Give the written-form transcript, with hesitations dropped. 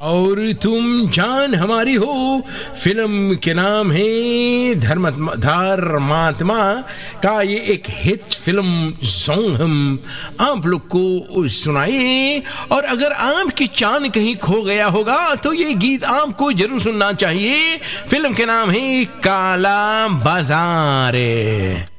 और तुम जान हमारी हो। फिल्म के नाम है धर्मात्मा का ये एक हिट फिल्म सॉन्ग हम आप लोग को सुनाए। और अगर आपकी चांद कहीं खो गया होगा तो ये गीत आपको जरूर सुनना चाहिए। फिल्म के नाम है काला बाजार।